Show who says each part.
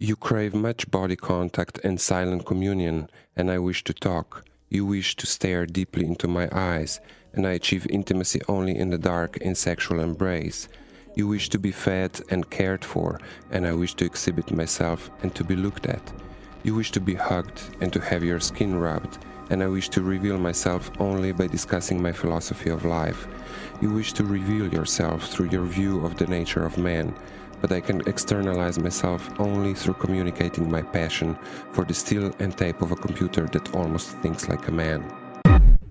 Speaker 1: You crave much body contact and silent communion, and I wish to talk. You wish to stare deeply into my eyes, and I achieve intimacy only in the dark in sexual embrace. You wish to be fed and cared for, and I wish to exhibit myself and to be looked at. You wish to be hugged and to have your skin rubbed, and I wish to reveal myself only by discussing my philosophy of life. You wish to reveal yourself through your view of the nature of man, but I can externalize myself only through communicating my passion for the steel and tape of a computer that almost thinks like a man.